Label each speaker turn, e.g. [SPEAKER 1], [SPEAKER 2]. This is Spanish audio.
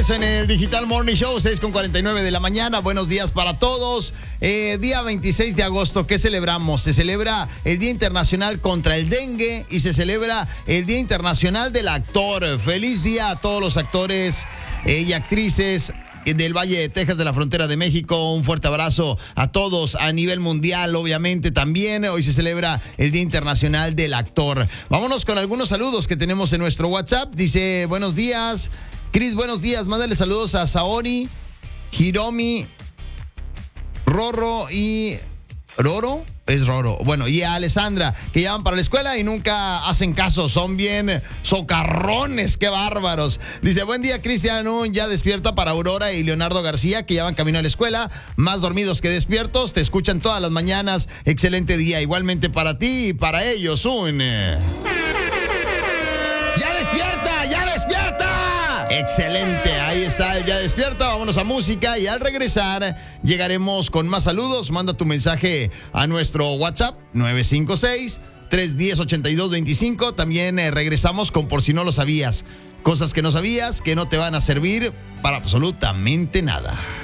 [SPEAKER 1] regreso en el Digital Morning Show, 6:49 de la mañana. Buenos días para todos. Día 26 de agosto, ¿qué celebramos? Se celebra el Día Internacional contra el Dengue y se celebra el Día Internacional del Actor. Feliz día a todos los actores y actrices del Valle de Texas, de la frontera de México. Un fuerte abrazo a todos a nivel mundial, obviamente también. Hoy se celebra el Día Internacional del Actor. Vámonos con algunos saludos que tenemos en nuestro WhatsApp. Dice, buenos días, Cris, buenos días. Mándale saludos a Saori, Hiromi, Roro y... ¿Roro? Es Roro. Bueno, y a Alessandra, que ya van para la escuela y nunca hacen caso. Son bien socarrones, qué bárbaros. Dice, buen día, Cristiano. Ya despierta para Aurora y Leonardo García, que ya van camino a la escuela. Más dormidos que despiertos. Te escuchan todas las mañanas. Excelente día. Igualmente para ti y para ellos. ¡Ya despierta! ¡Ya despierta! Excelente, ahí está el Ya Despierta. Vámonos a música y al regresar llegaremos con más saludos. Manda tu mensaje a nuestro WhatsApp 956-310-8225. También regresamos con Por si no lo sabías. Cosas que no sabías que no te van a servir para absolutamente nada.